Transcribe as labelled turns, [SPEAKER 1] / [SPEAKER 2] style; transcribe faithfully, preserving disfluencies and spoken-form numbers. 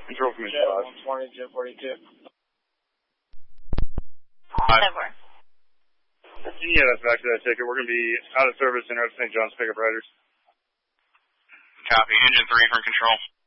[SPEAKER 1] Control from
[SPEAKER 2] Jet one twenty, Jet forty-two.
[SPEAKER 3] Five.
[SPEAKER 1] Yeah, that's back to that ticket. We're going to be out of service in Saint John's pickup riders.
[SPEAKER 3] Copy. Engine three for control.